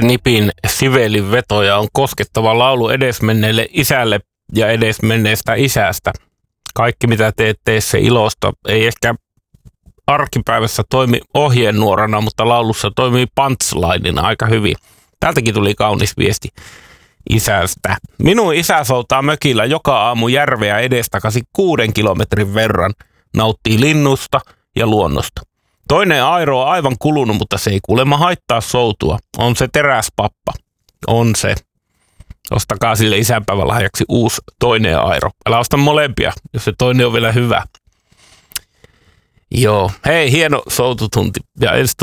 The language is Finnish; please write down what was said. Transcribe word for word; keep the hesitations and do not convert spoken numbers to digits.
Nipin Sivelin vetoja on koskettava laulu edesmenneelle isälle ja edesmenneestä isästä. Kaikki mitä teet, tee se ilosta. Ei ehkä arkipäivässä toimi ohjeenuorana, mutta laulussa toimii punchlineina aika hyvin. Täältäkin tuli kaunis viesti isästä. Minun isä soutaa mökillä joka aamu järveä edestakaisin kuuden kilometrin verran. Nauttii linnusta ja luonnosta. Toinen airo on aivan kulunut, mutta se ei kuulemma haittaa soutua. On se teräspappa. On se. Ostakaa sille isänpäivän lahjaksi uusi toinen airo. Älä osta molempia, jos se toinen on vielä hyvä. Joo. Hei, hieno soututunti. Ja ensi